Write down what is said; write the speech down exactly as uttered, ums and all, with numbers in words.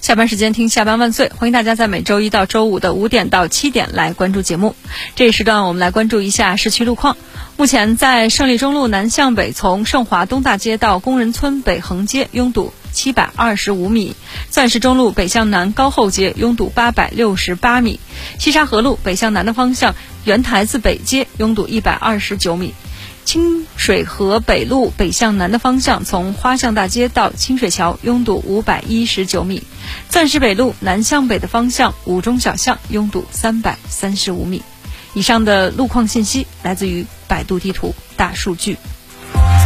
下班时间听下班万岁，欢迎大家在每周一到周五的五点到七点来关注节目。这一时段我们来关注一下市区路况。目前在胜利中路南向北，从盛华东大街到工人村北横街拥堵七百二十五米，钻石中路北向南高后街拥堵八百六十八米，西沙河路北向南的方向原台子北街拥堵一百二十九米，清水河北路北向南的方向从花巷大街到清水桥拥堵五百一十九米，钻石北路南向北的方向五中小巷拥堵三百三十五米。以上的路况信息来自于百度地图大数据。